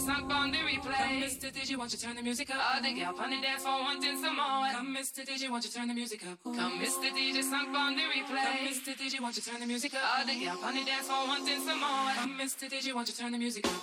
sunk on the replay. Come, Mr. DJ, won't you turn the music up? All the girl on the dance floor wanting some more. Come, Mr. DJ, won't you turn the music up? Come, Mr. DJ, sunk on the replay. Come, Mr. DJ, won't you turn the music up? All the girl on the dance floor wanting some more. Come, Mr. DJ, won't you turn the music up?